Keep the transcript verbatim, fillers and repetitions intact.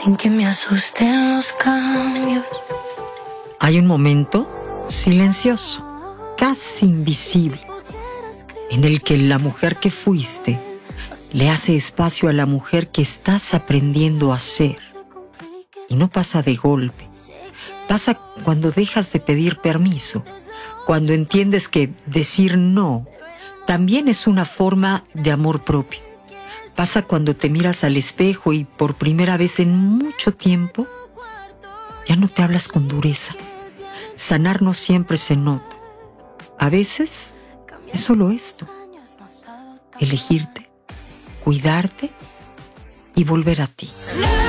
sin que me asusten los cambios. Hay un momento silencioso, casi invisible, en el que la mujer que fuiste le hace espacio a la mujer que estás aprendiendo a ser. Y no pasa de golpe. Pasa cuando dejas de pedir permiso, cuando entiendes que decir no también es una forma de amor propio. Pasa cuando te miras al espejo y por primera vez en mucho tiempo ya no te hablas con dureza. Sanar no siempre se nota. A veces es solo esto: elegirte, cuidarte y volver a ti.